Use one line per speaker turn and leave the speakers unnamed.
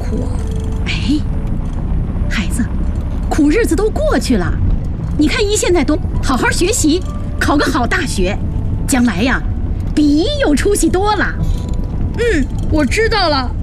苦啊。
哎，孩子，苦日子都过去了，你看姨现在都好好学习，考个好大学，将来呀，比姨有出息多了。
我知道了。